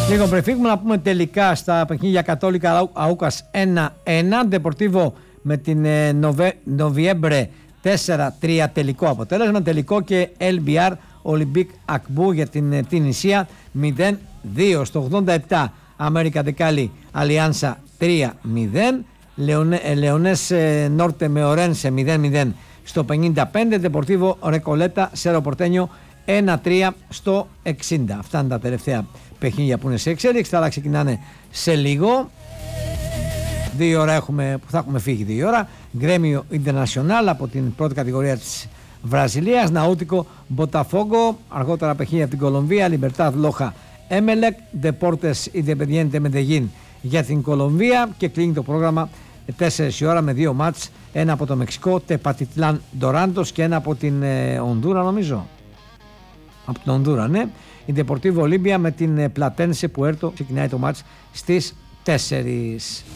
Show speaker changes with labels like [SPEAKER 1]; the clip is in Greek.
[SPEAKER 1] Λίγο πριν φύγουμε να πούμε τελικά στα παιχνίδια Κατόλικα Αούκας 1-1, Ντεπορτίβο με την Νοβιέμπρε 4-3 τελικό αποτέλεσμα, τελικό και LBR Ολυμπίκ Ακμπού για την Τινησία 0-2. Στο 87 Αμέρικα Ντεκάλι Αλιάνσα 3-0, Λεωνές Νόρτε με Ορένσε 0-0 στο 55, Ντεπορτίβο Ρεκολέτα Σέρο Πορτένιο 1-3 στο 60. Αυτά είναι τα τελευταία παιχνίδια που είναι σε εξέλιξη. Τα άλλα ξεκινάνε σε λίγο. 2 ώρα που θα έχουμε φύγει 2 ώρα. Γκρέμιο Ιντερνασιονάλ από την πρώτη κατηγορία της Βραζιλίας. Ναούτικο Μποταφόγκο. Αργότερα παιχνίδια από την Κολομβία. Λιμπερτάδ Λόχα Έμελεκ. Ντεπόρτες Ινδεπεντιέντε Μεντεγίν για την Κολομβία. Και κλείνει το πρόγραμμα 4 η ώρα με 2 μάτς. Ένα από το Μεξικό, Τεπατιτλάν Ντοράντος, και ένα από την Ονδούρα, νομίζω. Από την Ονδούρα, ναι. Η Deportivo Olimpia με την Platense Puerto. Ξεκινάει το μάτς στις 4.